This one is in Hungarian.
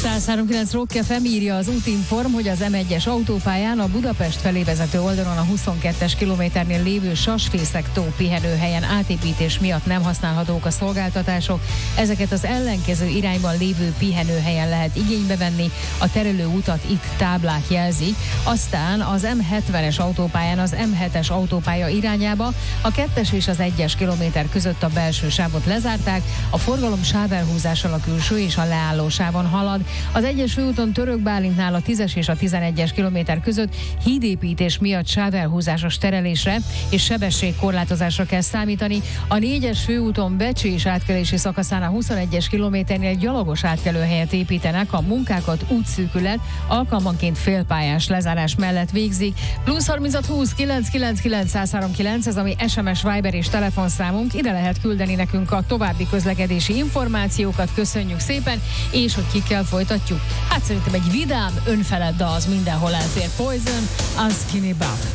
103.9 Rock FM írja az Útinform, hogy az M1-es autópályán a Budapest felé vezető oldalon a 22-es kilométernél lévő Sasfészek-tó pihenőhelyen átépítés miatt nem használhatók a szolgáltatások. Ezeket az ellenkező irányban lévő pihenőhelyen lehet igénybe venni, a terelő utat itt táblák jelzik. Aztán az M70-es autópályán az M7-es autópálya irányába a 2-es és az 1-es kilométer között a belső sávot lezárták, a forgalom sávelhúzással a külső és a leálló sávon halad. Az 1-es főúton Török Bálintnál a 10-es és a 11-es kilométer között hídépítés miatt sávelhúzásos terelésre és sebességkorlátozásra kell számítani. A 4-es főúton Becsés átkelési szakaszán a 21-es kilométernél gyalogos átkelőhelyet építenek, a munkákat útszűkület alkalmanként félpályás lezárás mellett végzik. Plusz 36 20 999 103.9, ez ami SMS, Viber és telefonszámunk. Ide lehet küldeni nekünk a további közlekedési információkat. Köszönjük szépen, és hogy kikkel folytatjuk. Hát szerintem egy vidám, önfelett dal az mindenhol elfér. Poison, Unskinny Bop.